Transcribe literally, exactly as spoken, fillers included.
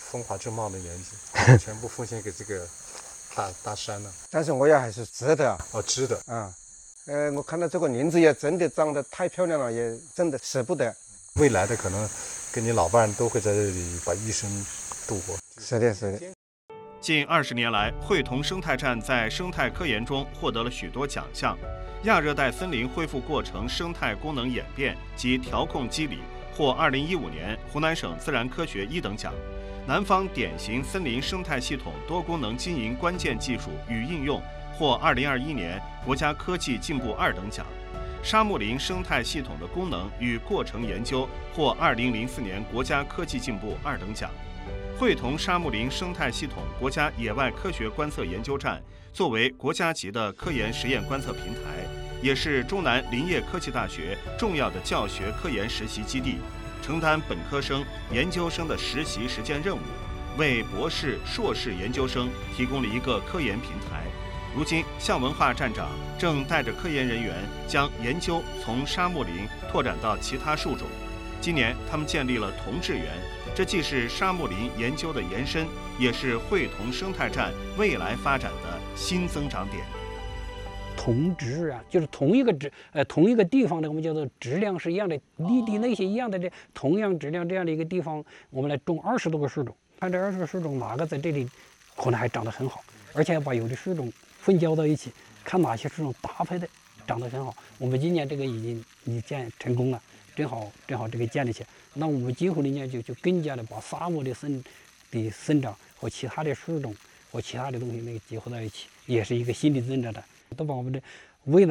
风华正茂的年纪，全部奉献给这个大大山了。 但是我也还是值得啊。 哦，值得啊，呃，我看到这个林子也真的长得太漂亮了，也真的舍不得。 未来的可能跟你老伴都会在这里把一生度过。 是的，是的。 近二十年来，会同生态站在生态科研中获得了许多奖项。亚热带森林恢复过程生态功能演变及调控机理获二零一五年湖南省自然科学一等奖。南方典型森林生态系统多功能经营关键技术与应用获二零二一年国家科技进步二等奖。沙木林生态系统的功能与过程研究获二零零四年国家科技进步二等奖。会同沙木林生态系统国家野外科学观测研究站作为国家级的科研实验观测平台，也是中南林业科技大学重要的教学科研实习基地，承担本科生、研究生的实习实践任务，为博士、硕士研究生提供了一个科研平台。如今，向文化站长正带着科研人员将研究从沙木林拓展到其他树种。今年，他们建立了同志园，这既是沙木林研究的延伸，也是会同生态站未来发展的新增长点。 同质啊，就是同一个质，呃，同一个地方的我们叫做质量是一样的，离地那些一样的这同样质量这样的一个地方，我们来种二十多个树种，看这二十个树种哪个在这里可能还长得很好，而且把有的树种混交到一起，看哪些树种搭配的长得很好。我们今年这个已经已经建成功了。正好正好这个建立起来，那我们今后的呢就就更加的把沙漠的生的生长和其他的树种和其他的东西那个结合到一起，也是一个新的增长的，都把我们的